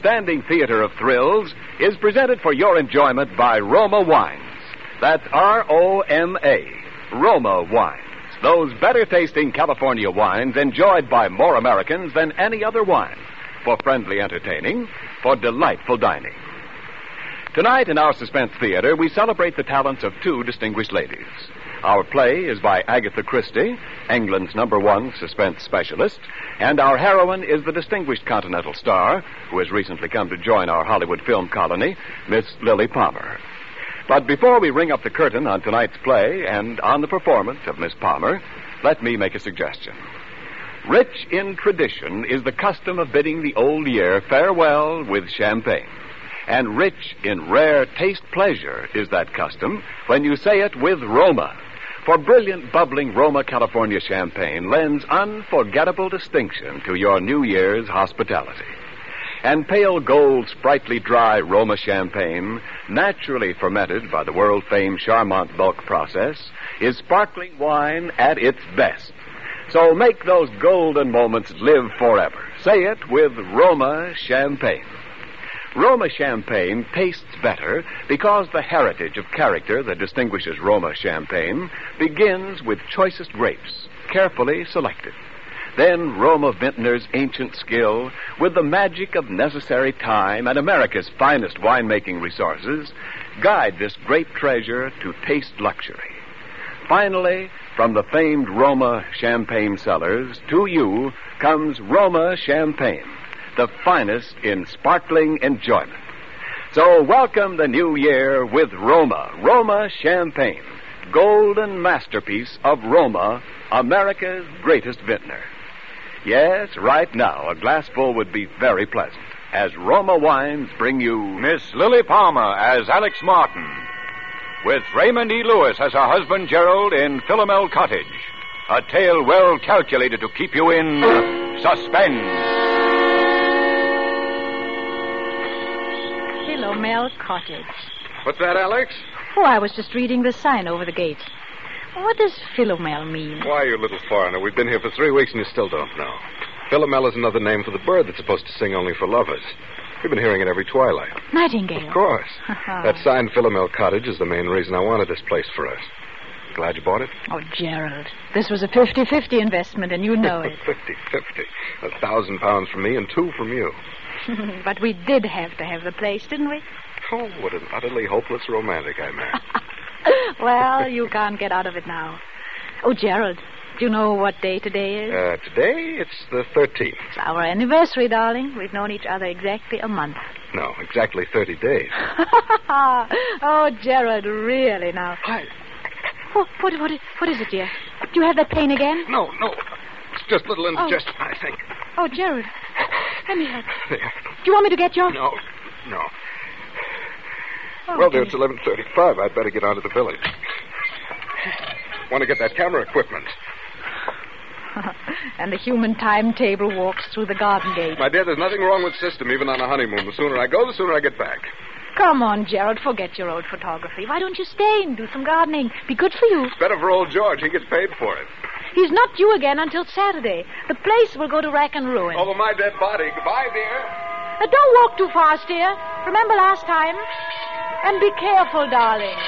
outstanding theater of thrills is presented for your enjoyment by Roma Wines. That's R-O-M-A, Roma Wines. Those better-tasting California wines enjoyed by more Americans than any other wine. For friendly entertaining, for delightful dining. Tonight in our Suspense Theater, we celebrate the talents of two distinguished ladies. Our play is by Agatha Christie, England's #1 suspense specialist, and our heroine is the distinguished Continental star who has recently come to join our Hollywood film colony, Miss Lily Palmer. But before we ring up the curtain on tonight's play and on the performance of Miss Palmer, let me make a suggestion. Rich in tradition is the custom of bidding the old year farewell with champagne. And rich in rare taste pleasure is that custom when you say it with Roma. For brilliant, bubbling Roma California champagne lends unforgettable distinction to your New Year's hospitality. And pale gold, sprightly dry Roma champagne, naturally fermented by the world-famed Charmant bulk process, is sparkling wine at its best. So make those golden moments live forever. Say it with Roma champagne. Roma champagne tastes better because the heritage of character that distinguishes Roma champagne begins with choicest grapes, carefully selected. Then Roma vintners' ancient skill, with the magic of necessary time and America's finest winemaking resources, guide this great treasure to taste luxury. Finally, from the famed Roma champagne cellars, to you comes Roma champagne, the finest in sparkling enjoyment. So welcome the new year with Roma champagne, golden masterpiece of Roma, America's greatest vintner. Yes, right now, a glassful would be very pleasant, as Roma Wines bring you Miss Lily Palmer as Alex Martin, with Raymond E. Lewis as her husband Gerald in Philomel Cottage, a tale well calculated to keep you in suspense. Philomel Cottage. What's that, Alex? Oh, I was just reading the sign over the gate. What does Philomel mean? Why, you little foreigner, we've been here for 3 weeks and you still don't know. Philomel is another name for the bird that's supposed to sing only for lovers. We've been hearing it every twilight. Nightingale. Of course. That sign, Philomel Cottage, is the main reason I wanted this place for us. Glad you bought it? Oh, Gerald, this was a 50-50 investment, and you know it. 50-50. £1,000 from me and 2 from you. But we did have to have the place, didn't we? Oh, what an utterly hopeless romantic I am. Well, you can't get out of it now. Oh, Gerald, do you know what day today is? Today, it's the 13th. It's our anniversary, darling. We've known each other exactly a month. No, exactly 30 days. Oh, Gerald, really now. Hi. What is it, dear? Do you have that pain again? No. It's just a little indigestion, I think. Oh, Gerald. Let me help. There. Do you want me to get your... No. Oh, Well, dear, it's 11:35. I'd better get on to the village. Want to get that camera equipment. And the human timetable walks through the garden gate. My dear, there's nothing wrong with system, even on a honeymoon. The sooner I go, the sooner I get back. Come on, Gerald, forget your old photography. Why don't you stay and do some gardening? Be good for you. It's better for old George. He gets paid for it. He's not due again until Saturday. The place will go to rack and ruin. Over my dead body. Goodbye, dear. Don't walk too fast, dear. Remember last time? And be careful, darling.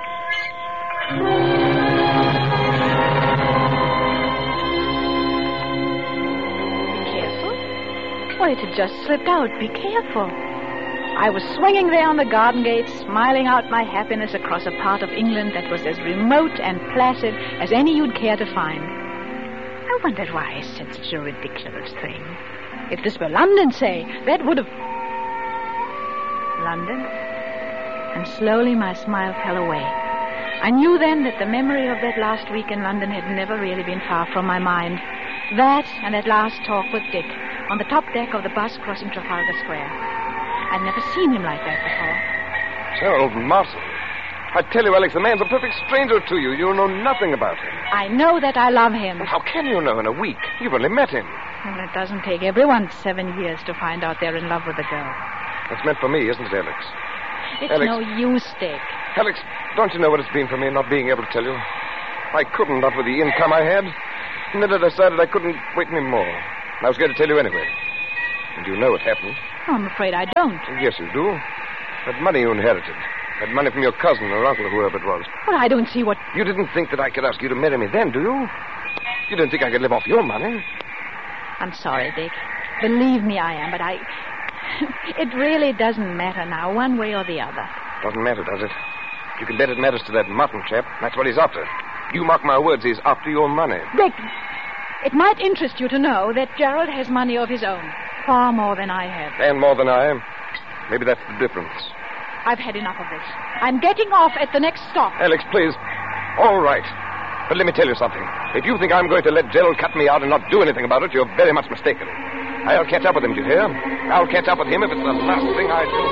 Be careful? Well, it had just slipped out. Be careful. I was swinging there on the garden gate, smiling out my happiness across a part of England that was as remote and placid as any you'd care to find. I wondered why I said such a ridiculous thing. If this were London, say, that would have... London? And slowly my smile fell away. I knew then that the memory of that last week in London had never really been far from my mind. That and that last talk with Dick on the top deck of the bus crossing Trafalgar Square. I'd never seen him like that before. Gerald Martin. I tell you, Alex, the man's a perfect stranger to you. You know nothing about him. I know that I love him. How can you know in a week? You've only met him. Well, it doesn't take everyone 7 years to find out they're in love with a girl. That's meant for me, isn't it, Alex? It's Alex. no use, Dick. Alex, don't you know what it's been for me not being able to tell you? I couldn't, not with the income I had. And then I decided I couldn't wait any more. I was going to tell you anyway. And you know what happened. Oh, I'm afraid I don't. Yes, you do. That money you inherited. That money from your cousin or uncle, whoever it was. But I don't see what... You didn't think that I could ask you to marry me then, do you? You didn't think I could live off your money? I'm sorry, Dick. Believe me, I am, but I... It really doesn't matter now, one way or the other. Doesn't matter, does it? You can bet it matters to that Martin chap. That's what he's after. You mark my words, he's after your money. Dick, it might interest you to know that Gerald has money of his own. Far more than I have. And more than I am. Maybe that's the difference. I've had enough of this. I'm getting off at the next stop. Alex, please. All right. But let me tell you something. If you think I'm going to let Gerald cut me out and not do anything about it, you're very much mistaken. I'll catch up with him, do you hear? I'll catch up with him if it's the last thing I do.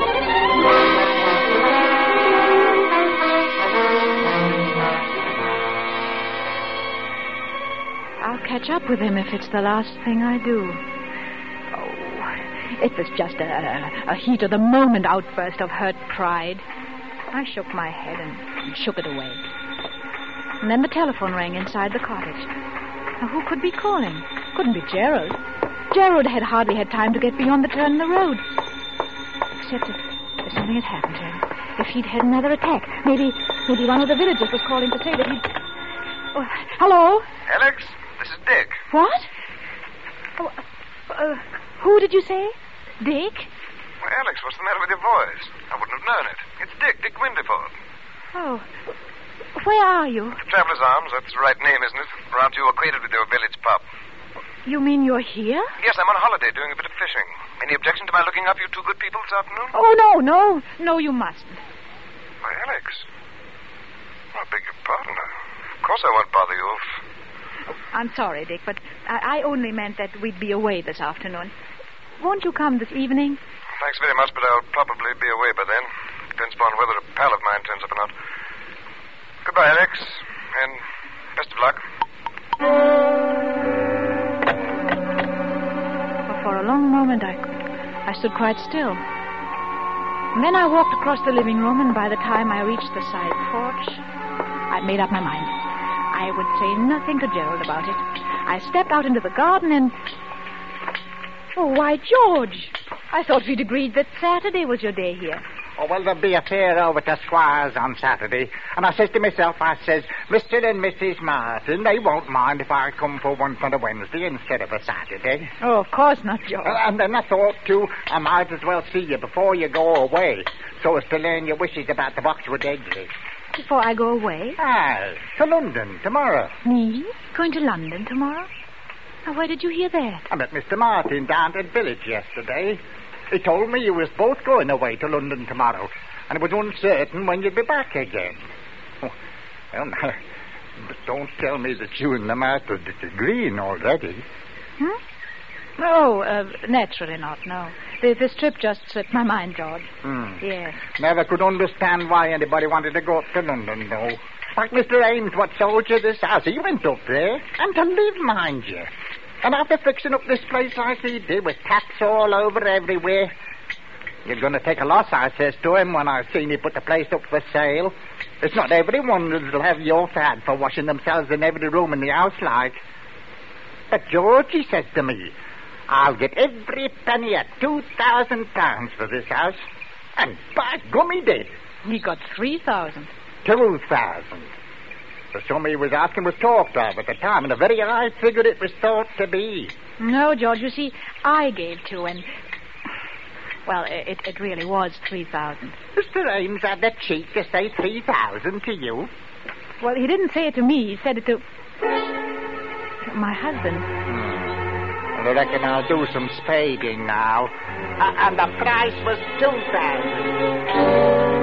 I'll catch up with him if it's the last thing I do. Oh, it was just a heat of the moment outburst of hurt pride. I shook my head and shook it away. And then the telephone rang inside the cottage. Now, who could be calling? Couldn't be Gerald. Gerald had hardly had time to get beyond the turn in the road. Except if something had happened to him. If he'd had another attack. Maybe one of the villagers was calling to say that he'd... Oh, hello? Alex, this is Dick. What? Oh, who did you say? Dick? Well, Alex, what's the matter with your voice? I wouldn't have known it. It's Dick Windyford. Oh, where are you? Traveler's Arms, that's the right name, isn't it? Or aren't you acquainted with your village pub? You mean you're here? Yes, I'm on holiday doing a bit of fishing. Any objection to my looking up you two good people this afternoon? Oh, no. No, you mustn't. Why, Alex. I beg your pardon. Of course I won't bother you if... I'm sorry, Dick, but I only meant that we'd be away this afternoon. Won't you come this evening? Thanks very much, but I'll probably be away by then. Depends upon whether a pal of mine turns up or not. Goodbye, Alex, and best of luck. For a long moment, I stood quite still. And then I walked across the living room, and by the time I reached the side porch, I'd made up my mind. I would say nothing to Gerald about it. I stepped out into the garden and... Oh, why, George! I thought we'd agreed that Saturday was your day here. Oh, well, there'll be a fair over to Squire's on Saturday. And I says to myself, Mr. and Mrs. Martin, they won't mind if I come for once on a Wednesday instead of a Saturday. Oh, of course not, George. And then I thought, too, I might as well see you before you go away, so as to learn your wishes about the Boxwood exit. Before I go away? Ah, to London tomorrow. Me? Going to London tomorrow? Now, where did you hear that? I met Mr. Martin down at the village yesterday. He told me you was both going away to London tomorrow, and it was uncertain when you'd be back again. Oh, well, now, but don't tell me that you and the master disagreeing already. Oh, naturally not, no. This trip just slipped my mind, George. Yes. Never could understand why anybody wanted to go up to London, though. Like Mr. Ames, what sold you this house, he went up there, and to live, mind you. And after fixing up this place like he did, with taps all over everywhere. You're going to take a loss, I says to him, when I seen he put the place up for sale. It's not everyone that'll have your fad for washing themselves in every room in the house, like. But George, he says to me, I'll get every penny at £2,000 for this house. And by gum, he did. He got 3,000. 2,000. The sum he was asking was talked of at the time, and a very high figure it was thought to be. No, George, you see, I gave 2, and... Well, it really was 3,000. Mr. Ames had the cheek to say 3,000 to you. Well, he didn't say it to me. He said it to my husband. Well, I reckon I'll do some spading now. And the price was 2,000.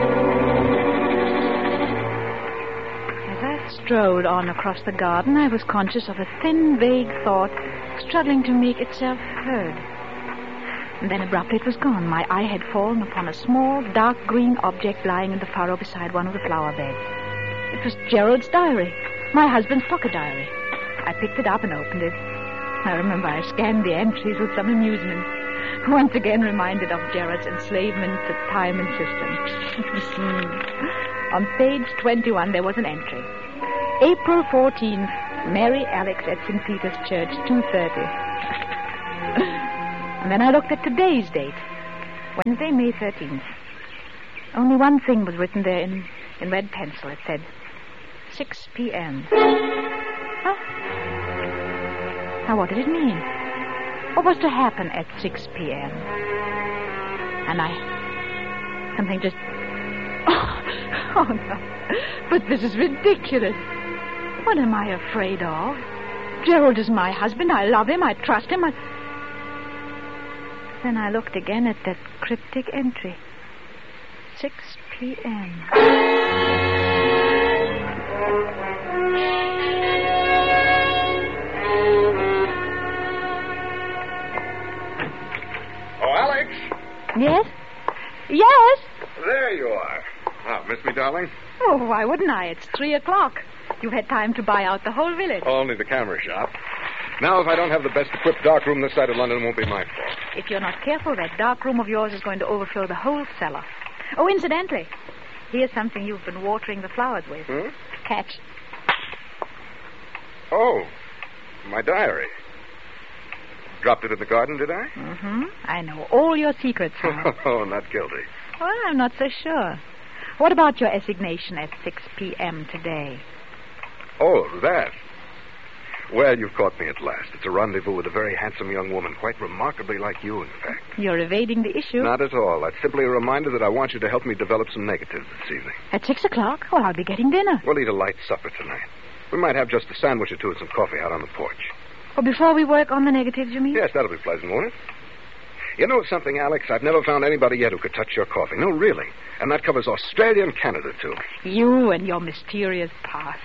As I strolled on across the garden, I was conscious of a thin, vague thought struggling to make itself heard. And then abruptly it was gone. My eye had fallen upon a small, dark green object lying in the furrow beside one of the flower beds. It was Gerald's diary, my husband's pocket diary. I picked it up and opened it. I remember I scanned the entries with some amusement, once again reminded of Gerald's enslavement to time and system. On page 21 there was an entry. April 14th, Mary Alex at St. Peter's Church, 2:30. And then I looked at today's date, Wednesday, May 13th. Only one thing was written there in red pencil. It said, 6 p.m. Huh? Now, what did it mean? What was to happen at 6 p.m.? And something just... Oh, no. But this is ridiculous. What am I afraid of? Gerald is my husband. I love him. I trust him. Then I looked again at that cryptic entry. 6 p.m. Oh, Alex! Yes? Yes? There you are. Oh, miss me, darling? Oh, why wouldn't I? It's 3:00. You've had time to buy out the whole village. Only the camera shop. Now, if I don't have the best equipped dark room this side of London, it won't be my fault. If you're not careful, that dark room of yours is going to overfill the whole cellar. Oh, incidentally, here's something you've been watering the flowers with. Catch. Oh, my diary. Dropped it in the garden, did I? Mm-hmm. I know all your secrets now. Oh, not guilty. Well, I'm not so sure. What about your assignation at 6 p.m. today? Oh, that. Well, you've caught me at last. It's a rendezvous with a very handsome young woman, quite remarkably like you, in fact. You're evading the issue. Not at all. That's simply a reminder that I want you to help me develop some negatives this evening. At 6:00? Well, I'll be getting dinner. We'll eat a light supper tonight. We might have just a sandwich or two and some coffee out on the porch. Well, before we work on the negatives, you mean? Yes, that'll be pleasant, won't it? You know something, Alex? I've never found anybody yet who could touch your coffee. No, really. And that covers Australia and Canada, too. You and your mysterious past.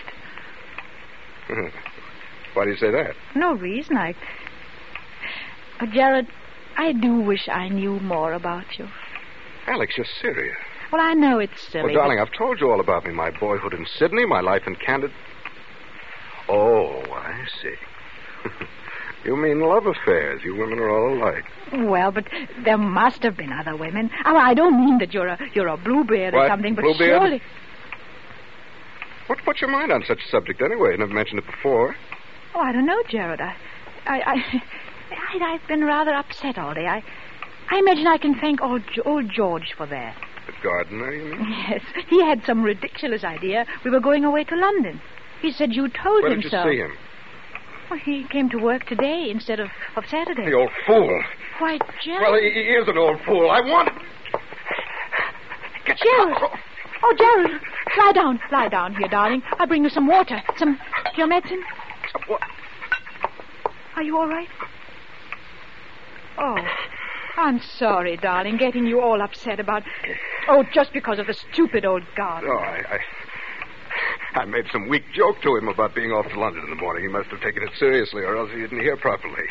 Why do you say that? No reason. But, Jared, I do wish I knew more about you. Alex, you're serious. Well, I know it's silly. Well, darling, I've told you all about me. My boyhood in Sydney, my life in Canada. Oh, I see. You mean love affairs. You women are all alike. Well, but there must have been other women. Oh, I don't mean that you're a bluebeard or something, but Bluebeard? surely... What's your mind on such a subject anyway? You never mentioned it before. Oh, I don't know, Jared. I've been rather upset all day. I imagine I can thank old George for that. The gardener, you mean? Yes. He had some ridiculous idea. We were going away to London. He said you told Where him did you so. see him? Well, he came to work today instead of Saturday. The old fool. Why, Gerald... Well, he is an old fool. I want... Gerald! Oh, Gerald! Lie down here, darling. I'll bring you some water. Your medicine? What? Are you all right? Oh, I'm sorry, darling, getting you all upset about... Oh, just because of the stupid old garden. Oh, I made some weak joke to him about being off to London in the morning. He must have taken it seriously, or else he didn't hear properly.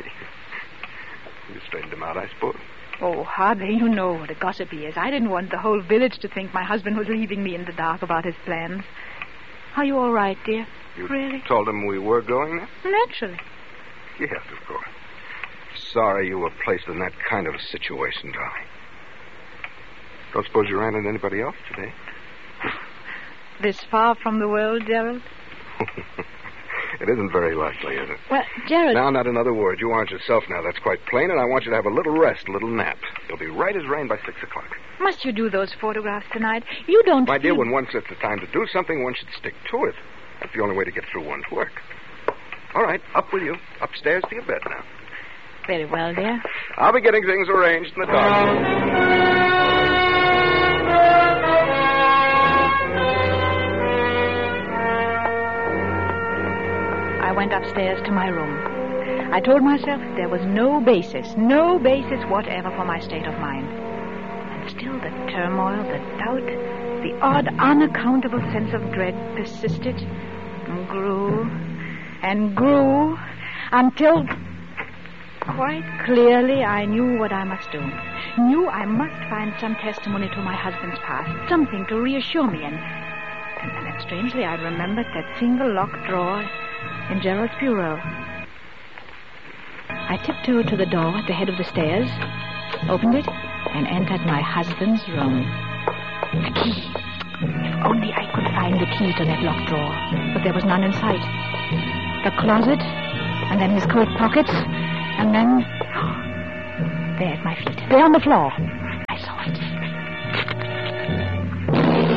You straightened him out, I suppose. Oh, hardly. You know what a gossip he is. I didn't want the whole village to think my husband was leaving me in the dark about his plans. Are you all right, dear? You really? Told him we were going there? Naturally. Yes, of course. Sorry you were placed in that kind of a situation, darling. Don't suppose you ran into anybody else today? This far from the world, Gerald? It isn't very likely, is it? Well, Gerald... Now, not another word. You aren't yourself now. That's quite plain, and I want you to have a little rest, a little nap. You'll be right as rain by 6:00. Must you do those photographs tonight? You don't... My dear, when one sets the time to do something, one should stick to it. That's the only way to get through one's work. All right, up with you. Upstairs to your bed now. Very well, dear. I'll be getting things arranged in the dark. I went upstairs to my room. I told myself there was no basis whatever for my state of mind. And still the turmoil, the doubt, the odd, unaccountable sense of dread persisted and grew until quite clearly I knew what I must do. Knew I must find some testimony to my husband's past, something to reassure me. And then strangely I remembered that single locked drawer in Gerald's bureau. I tiptoed to the door at the head of the stairs, opened it, and entered my husband's room. The key. If only I could find the key to that locked drawer. But there was none in sight. The closet, and then his coat pockets, and then... there at my feet. There on the floor.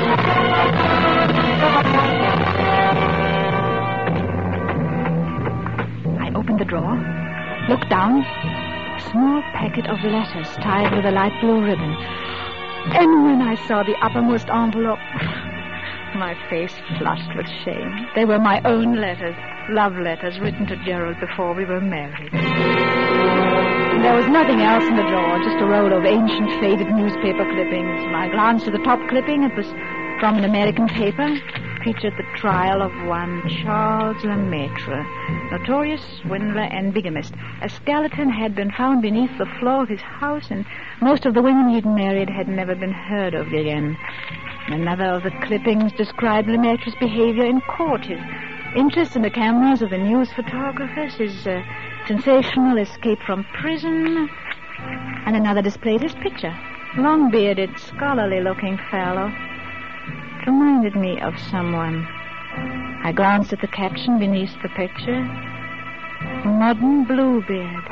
I opened the drawer, looked down. A small packet of letters tied with a light blue ribbon. And when I saw the uppermost envelope, my face flushed with shame. They were my own letters, love letters written to Gerald before we were married. There was nothing else in the drawer, just a roll of ancient, faded newspaper clippings. I glanced at the top clipping. It was from an American paper. Featured the trial of one Charles Lemaitre, notorious swindler and bigamist. A skeleton had been found beneath the floor of his house, and most of the women he'd married had never been heard of again. Another of the clippings described Lemaitre's behavior in court, his interest in the cameras of the news photographers, his sensational escape from prison, and another displayed his picture. Long-bearded, scholarly-looking fellow. It reminded me of someone. I glanced at the caption beneath the picture. Modern Bluebeard.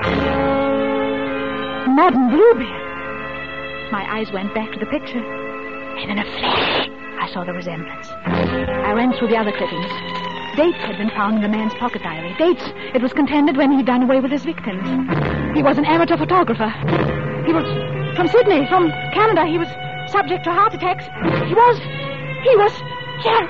Modern Bluebeard. My eyes went back to the picture, and in a flash, I saw the resemblance. I ran through the other clippings. Dates had been found in the man's pocket diary. Dates, it was contended, when he'd done away with his victims. He was an amateur photographer. He was from Sydney, from Canada. He was subject to heart attacks. He was Gerald.